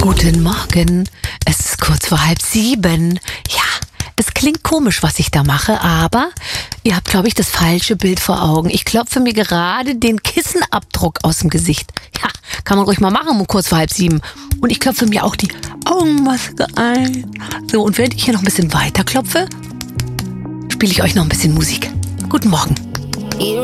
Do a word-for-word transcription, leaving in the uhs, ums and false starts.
Guten Morgen, es ist kurz vor halb sieben. Ja, es klingt komisch, was ich da mache, aber ihr habt, glaube ich, das falsche Bild vor Augen. Ich klopfe mir gerade den Kissenabdruck aus dem Gesicht. Ja, kann man ruhig mal machen um kurz vor halb sieben. Und ich klopfe mir auch die Augenmaske ein. So, und während ich hier noch ein bisschen weiter klopfe, spiele ich euch noch ein bisschen Musik. Guten Morgen.